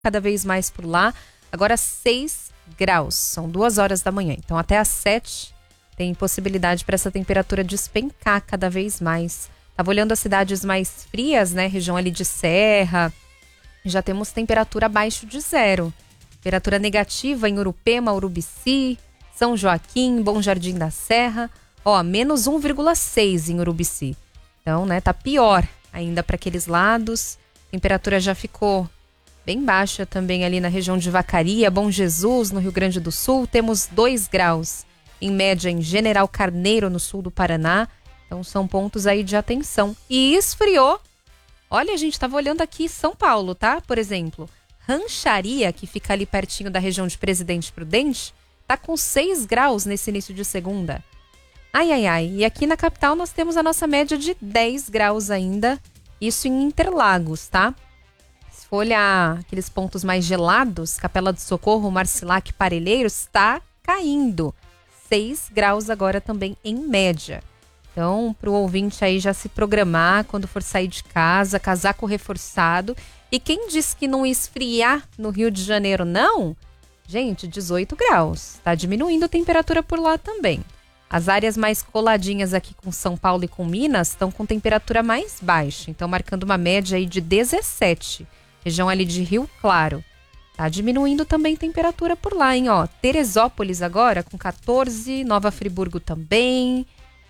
cada vez mais por lá. Agora 6 graus, são 2 horas da manhã. Então até às 7 tem possibilidade para essa temperatura despencar cada vez mais. Estava olhando as cidades mais frias, né? Região ali de Serra. Já temos temperatura abaixo de 0. Temperatura negativa em Urupema, Urubici, São Joaquim, Bom Jardim da Serra. Ó, menos 1,6 em Urubici. Então, né, tá pior ainda para aqueles lados. Temperatura já ficou bem baixa também ali na região de Vacaria, Bom Jesus, no Rio Grande do Sul. Temos 2 graus em média em General Carneiro, no sul do Paraná. Então são pontos aí de atenção. E esfriou. Olha, a gente estava olhando aqui São Paulo, tá? Por exemplo, Rancharia, que fica ali pertinho da região de Presidente Prudente, tá com 6 graus nesse início de segunda. Ai, ai, ai. E aqui na capital nós temos a nossa média de 10 graus ainda. Isso em Interlagos, tá? Se for olhar aqueles pontos mais gelados, Capela do Socorro, Marcilac, Parelheiros, está caindo. 6 graus agora também em média. Então, para o ouvinte aí já se programar quando for sair de casa, casaco reforçado. E quem disse que não esfriar no Rio de Janeiro, não? Gente, 18 graus. Está diminuindo a temperatura por lá também. As áreas mais coladinhas aqui com São Paulo e com Minas estão com temperatura mais baixa. Então, marcando uma média aí de 17. Região ali de Rio Claro. Tá diminuindo também a temperatura por lá, hein? Ó, Teresópolis agora com 14, Nova Friburgo também.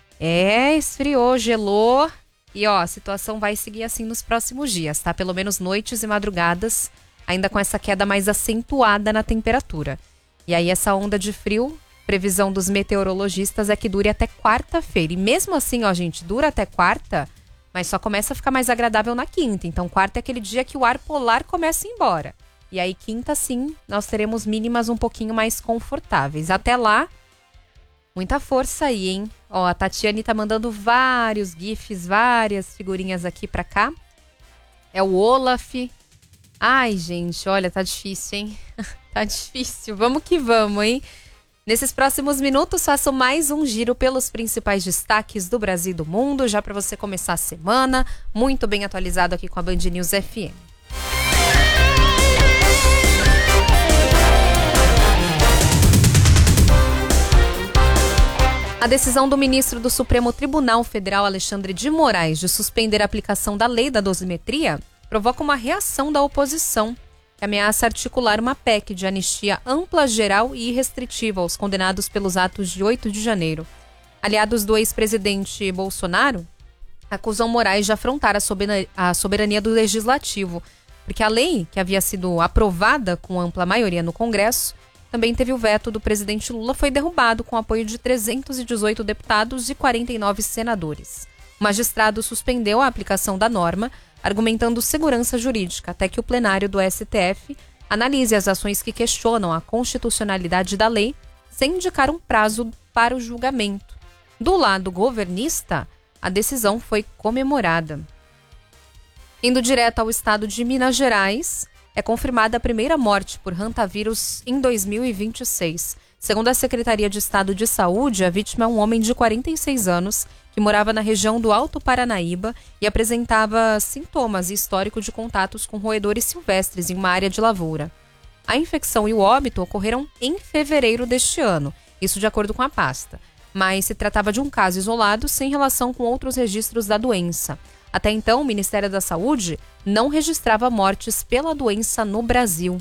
Esfriou, gelou. E ó, a situação vai seguir assim nos próximos dias, tá? Pelo menos noites e madrugadas, ainda com essa queda mais acentuada na temperatura. E aí essa onda de frio, previsão dos meteorologistas é que dure até quarta-feira. E mesmo assim, ó, gente, dura até quarta, mas só começa a ficar mais agradável na quinta. Então quarta é aquele dia que o ar polar começa a ir embora. E aí quinta, sim, nós teremos mínimas um pouquinho mais confortáveis. Até lá, muita força aí, hein? Ó, a Tatiane tá mandando vários gifs, várias figurinhas aqui pra cá. É o Olaf. Ai, gente, olha, tá difícil, hein? Tá difícil. Vamos que vamos, hein? Nesses próximos minutos, faço mais um giro pelos principais destaques do Brasil e do mundo, já para você começar a semana, muito bem atualizado aqui com a Band News FM. A decisão do ministro do Supremo Tribunal Federal, Alexandre de Moraes, de suspender a aplicação da lei da dosimetria, provoca uma reação da oposição, que ameaça articular uma PEC de anistia ampla, geral e irrestritiva aos condenados pelos atos de 8 de janeiro. Aliados do ex-presidente Bolsonaro acusam Moraes de afrontar a soberania do Legislativo, porque a lei, que havia sido aprovada com ampla maioria no Congresso, também teve o veto do presidente Lula, foi derrubado com apoio de 318 deputados e 49 senadores. O magistrado suspendeu a aplicação da norma, argumentando segurança jurídica, até que o plenário do STF analise as ações que questionam a constitucionalidade da lei, sem indicar um prazo para o julgamento. Do lado governista, a decisão foi comemorada. Indo direto ao estado de Minas Gerais, é confirmada a primeira morte por hantavírus em 2026. Segundo a Secretaria de Estado de Saúde, a vítima é um homem de 46 anos que morava na região do Alto Paranaíba e apresentava sintomas e histórico de contatos com roedores silvestres em uma área de lavoura. A infecção e o óbito ocorreram em fevereiro deste ano, isso de acordo com a pasta. Mas se tratava de um caso isolado sem relação com outros registros da doença. Até então, o Ministério da Saúde não registrava mortes pela doença no Brasil.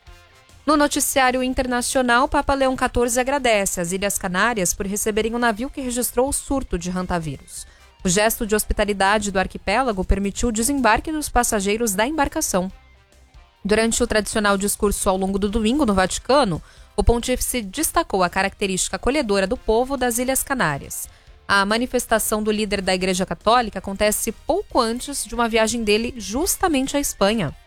No noticiário internacional, Papa Leão XIV agradece às Ilhas Canárias por receberem o navio que registrou o surto de hantavírus. O gesto de hospitalidade do arquipélago permitiu o desembarque dos passageiros da embarcação. Durante o tradicional discurso ao longo do domingo no Vaticano, o pontífice destacou a característica acolhedora do povo das Ilhas Canárias. A manifestação do líder da Igreja Católica acontece pouco antes de uma viagem dele justamente à Espanha.